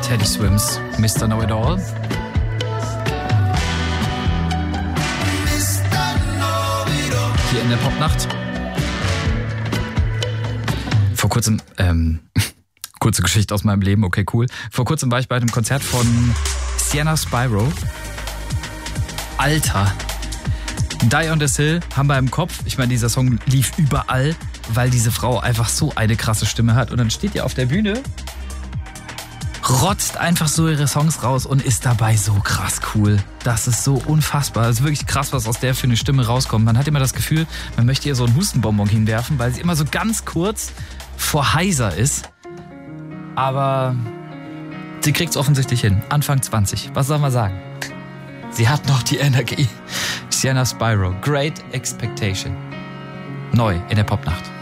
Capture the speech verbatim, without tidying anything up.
Teddy Swims, Mister Know-It-All. Hier in der Popnacht. Vor kurzem, ähm, kurze Geschichte aus meinem Leben, okay, cool. Vor kurzem war ich bei einem Konzert von Sienna Spyro. Alter. Die on the Hill haben wir im Kopf. Ich meine, dieser Song lief überall, weil diese Frau einfach so eine krasse Stimme hat. Und dann steht ihr auf der Bühne, rotzt einfach so ihre Songs raus und ist dabei so krass cool. Das ist so unfassbar. Das ist wirklich krass, was aus der für eine Stimme rauskommt. Man hat immer das Gefühl, man möchte ihr so einen Hustenbonbon hinwerfen, weil sie immer so ganz kurz vor heiser ist. Aber sie kriegt es offensichtlich hin. Anfang zwanzig. Was soll man sagen? Sie hat noch die Energie. Sienna Spyro, Great Expectation. Neu in der Popnacht.